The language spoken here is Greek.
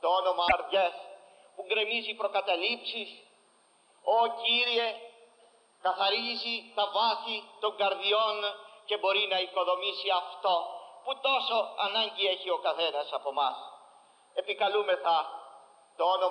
το όνομα καρδιές που γκρεμίζει προκαταλήψεις. Ω Κύριε, καθαρίζει τα βάθη των καρδιών και μπορεί να οικοδομήσει αυτό που τόσο ανάγκη έχει ο καθένας από μας. Επικαλούμεθα το όνομα